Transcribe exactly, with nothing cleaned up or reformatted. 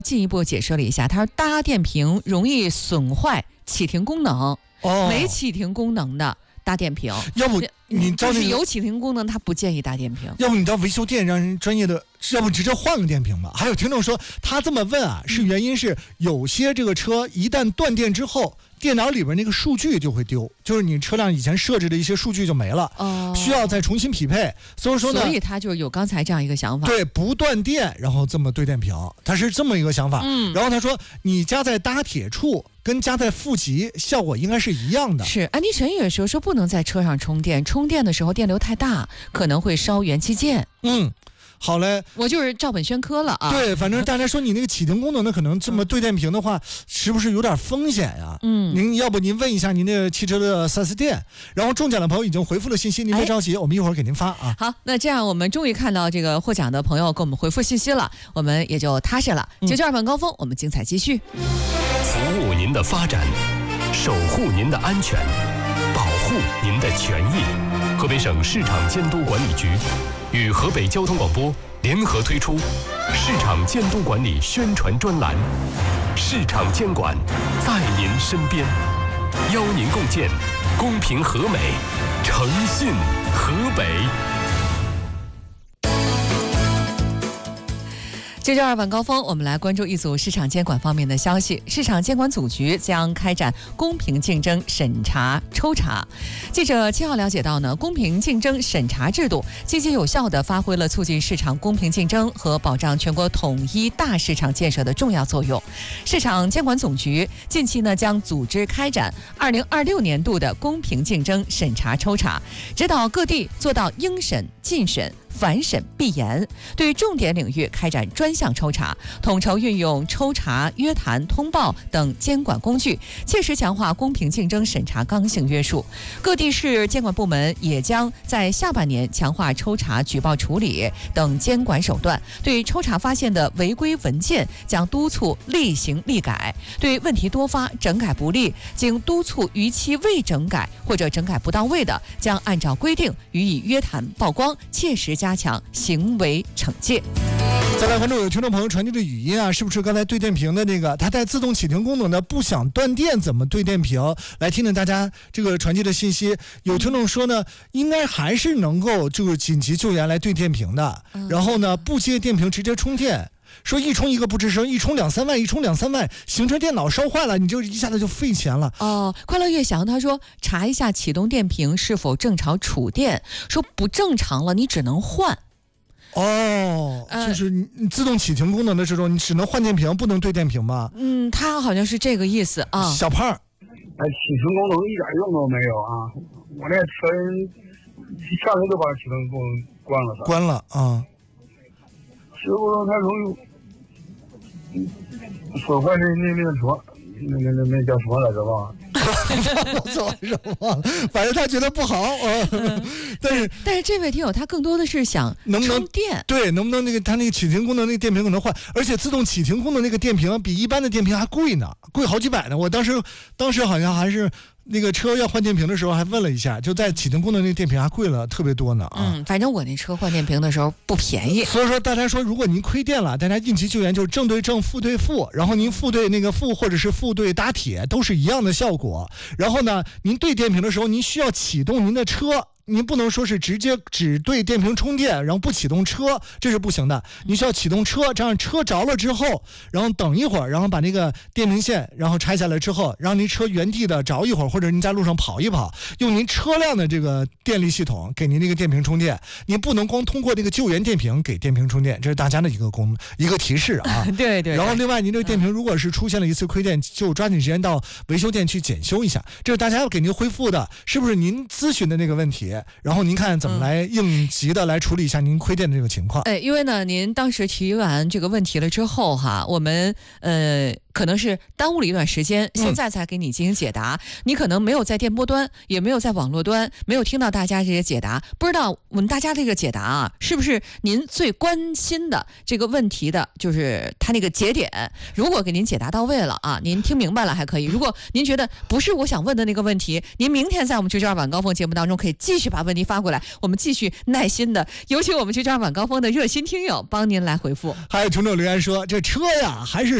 进一步解释了一下，他说搭电瓶容易损坏启停功能， 哦， 没启停功能的搭电瓶， 要不你到那个是有启停功能，他不建议搭电瓶。 要不你到维修店让人专业的，要不直接换个电瓶吧。还有听众说，他这么问啊，是原因是有些这个车一旦断电之后，电脑里边那个数据就会丢，就是你车辆以前设置的一些数据就没了， 哦， 需要再重新匹配。所以说呢， 所以他就是有刚才这样一个想法， 对，不断电，然后这么对电瓶，他是这么一个想法。 嗯， 然后他说，你加在搭铁处跟加在负极效果应该是一样的。 是，安迪神也说说不能在车上充电，充电的时候电流太大，可能会烧元器件。 嗯。好嘞， 我就是照本宣科了啊。 对，反正大家说你那个启停功能的，可能这么对电瓶的话，是不是有点风险呀？ 嗯， 您要不您问一下您的汽车的 四 S 店。然后中奖的朋友已经回复了信息，您别着急，哎、我们一会儿给您发啊。 好，那这样我们终于看到这个获奖的朋友给我们回复信息了，我们也就踏实了。九九二晚高峰，我们精彩继续， 服务您的发展，守护您的安全，保护您的权益。河北省市场监督管理局与河北交通广播联合推出市场监督管理宣传专栏，市场监管在您身边，邀您共建公平和美，诚信河北。 九九二晚高峰，我们来关注一组市场监管方面的消息。市场监管总局将开展公平竞争审查抽查。记者七号了解到呢，公平竞争审查制度积极有效地发挥了促进市场公平竞争和保障全国统一大市场建设的重要作用。市场监管总局近期呢将组织开展二零二六年度的公平竞争审查抽查，指导各地做到应审、尽审、反审必严，对重点领域开展专项抽查，统筹运用抽查、约谈、通报等监管工具，切实强化公平竞争审查刚性约束。各地市监管部门也将在下半年强化抽查、举报处理等监管手段，对抽查发现的违规文件将督促立行立改，对问题多发、整改不力、经督促逾期未整改或者整改不到位的，将按照规定予以约谈曝光，切实加强行为惩戒。 再来关注有听众朋友传递的语音啊，是不是刚才对电瓶的那个，它带自动启停功能的，不想断电怎么对电瓶？来听听大家这个传递的信息。有听众说呢，应该还是能够就是紧急救援来对电瓶的，然后呢不接电瓶直接充电。说一充一个不吱声，一充两三万，一充两三万，形成电脑烧坏了，你就一下子就费钱了。 哦，快乐月翔他说查一下启动电瓶是否正常储电，说不正常了，你只能换。 哦，呃、就是你自动启停功能的这种，你只能换电瓶，不能对电瓶吧？ 嗯，他好像是这个意思啊。 小胖， 哎，启停功能一点用都没有啊！我那车一下车就把启停功能关了， 关了啊。 启停功能它容易损坏那那那个什么，那那那那叫什么来着吧？ 我操，什么？反正他觉得不好，呃、但是但是这位听友他更多的是想能不能充电， 对，能不能那个他那个启停功能那个电瓶可能换，而且自动启停功能那个电瓶比一般的电瓶还贵呢，贵好几百呢。我当时当时好像还是那个车要换电瓶的时候还问了一下，就在启停功能那个电瓶还贵了特别多呢啊。 嗯，反正我那车换电瓶的时候不便宜。 所以说大家说，如果您亏电了，大家应急救援就是正对正，负对负，然后您负对那个负或者是负对打铁都是一样的效果。然后呢，您对电瓶的时候，您需要启动您的车。您不能说是直接只对电瓶充电，然后不启动车，这是不行的。你需要启动车，这样车着了之后，然后等一会儿，然后把那个电瓶线然后拆下来之后，让您车原地的着一会儿，或者您在路上跑一跑，用您车辆的这个电力系统给您那个电瓶充电。您不能光通过那个救援电瓶给电瓶充电，这是大家的一个功一个提示啊。 对, 对对。 然后另外，您这个电瓶如果是出现了一次亏电，就抓紧时间到维修店去检修一下。这是大家要给您恢复的，是不是您咨询的那个问题？然后您看怎么来应急的来处理一下您亏电的这个情况。 哎，因为呢，您当时提完这个问题了之后哈，我们呃可能是耽误了一段时间，现在才给你进行解答。嗯、你可能没有在电波端，也没有在网络端，没有听到大家这些解答，不知道我们大家这个解答啊，是不是您最关心的这个问题的，就是他那个节点。如果给您解答到位了啊，您听明白了还可以；如果您觉得不是我想问的那个问题，您明天在我们九九二晚高峰节目当中可以继续。 续把问题发过来，我们继续耐心的，有请我们去抓晚高峰的热心听友帮您来回复。 还有听众留言说，这车呀还是